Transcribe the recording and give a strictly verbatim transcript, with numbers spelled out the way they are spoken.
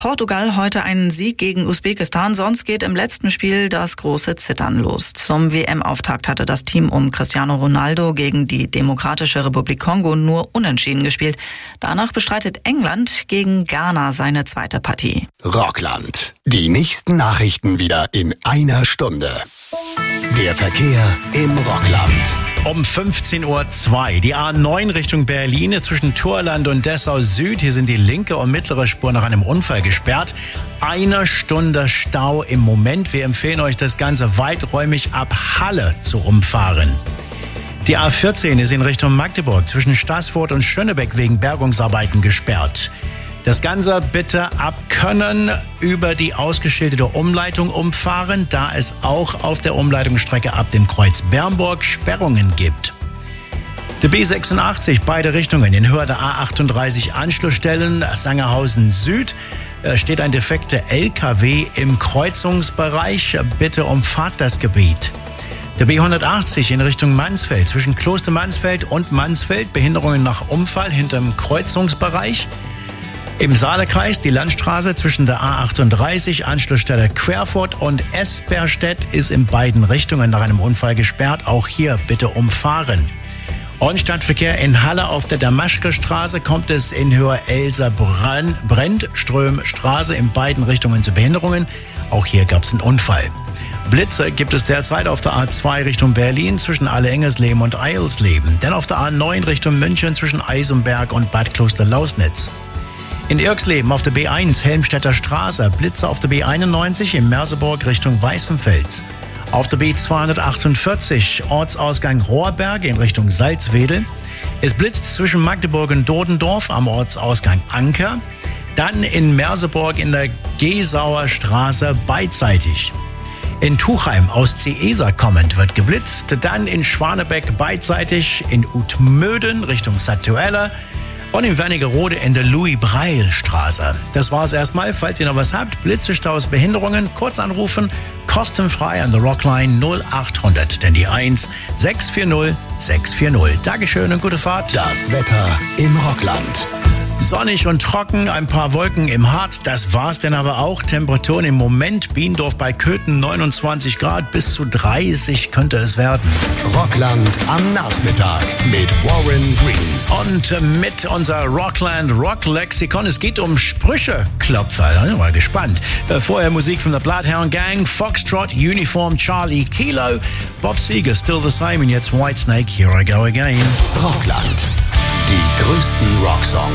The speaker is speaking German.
Portugal heute einen Sieg gegen Usbekistan, sonst geht im letzten Spiel das große Zittern los. Zum W M-Auftakt hatte das Team um Cristiano Ronaldo gegen die Demokratische Republik Kongo nur unentschieden gespielt. Danach bestreitet England gegen Ghana seine zweite Partie. Rockland. Die nächsten Nachrichten wieder in einer Stunde. Der Verkehr im Rockland. Um fünfzehn Uhr zwei. Die A neun Richtung Berlin zwischen Thurland und Dessau Süd. Hier sind die linke und mittlere Spur nach einem Unfall gesperrt. Eine Stunde Stau im Moment. Wir empfehlen euch, das Ganze weiträumig ab Halle zu umfahren. Die A vierzehn ist in Richtung Magdeburg zwischen Staßfurt und Schönebeck wegen Bergungsarbeiten gesperrt. Das Ganze bitte ab Können über die ausgeschilderte Umleitung umfahren, da es auch auf der Umleitungsstrecke ab dem Kreuz Bernburg Sperrungen gibt. Die B sechsundachtzig, beide Richtungen, in Höhe der A achtunddreißig Anschlussstellen Sangerhausen Süd, steht ein defekter L K W im Kreuzungsbereich. Bitte umfahrt das Gebiet. Der B hundertachtzig in Richtung Mansfeld, zwischen Kloster Mansfeld und Mansfeld, Behinderungen nach Unfall hinterm Kreuzungsbereich. Im Saalekreis die Landstraße zwischen der A achtunddreißig, Anschlussstelle Querfurt und Esperstedt ist in beiden Richtungen nach einem Unfall gesperrt. Auch hier bitte umfahren. Und Stadtverkehr in Halle auf der Damaschke-Straße kommt es in Höhe Elser-Brennström-Straße in beiden Richtungen zu Behinderungen. Auch hier gab es einen Unfall. Blitze gibt es derzeit auf der A zwei Richtung Berlin zwischen Alle-Engersleben und Eilsleben. Dann auf der A neun Richtung München zwischen Eisenberg und Bad Kloster-Lausnitz. In Irksleben auf der B eins Helmstedter Straße, Blitze auf der B einundneunzig in Merseburg Richtung Weißenfels. Auf der B zweihundertachtundvierzig Ortsausgang Rohrberg in Richtung Salzwedel. Es blitzt zwischen Magdeburg und Dodendorf am Ortsausgang Anker. Dann in Merseburg in der Gesauer Straße beidseitig. In Tuchheim aus Ciesa kommend wird geblitzt. Dann in Schwanebeck beidseitig in Utmöden Richtung Satuella. Und in Wernigerode in der Louis-Breil-Straße. Das war's erstmal. Falls ihr noch was habt, Blitzestaus, Behinderungen, kurz anrufen, kostenfrei an der Rockline null achthundert. Denn die eins sechs vier null sechs vier null. Dankeschön und gute Fahrt. Das Wetter im Rockland. Sonnig und trocken, ein paar Wolken im Hart, das war's denn aber auch. Temperaturen im Moment, Biendorf bei Köthen neunundzwanzig Grad, bis zu dreißig könnte es werden. Rockland am Nachmittag mit Warren Green. Und mit unser Rockland Rock Lexikon, es geht um Sprücheklopfer, da sind wir mal gespannt. Vorher Musik von der Bloodhound Gang, Foxtrot, Uniform, Charlie Kilo, Bob Seger, Still the Same und jetzt Whitesnake, Here I Go Again. Rockland, die größten Rocksongs